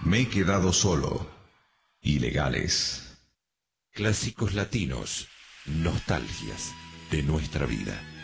Me he quedado solo. Ilegales. Clásicos latinos, nostalgias de nuestra vida.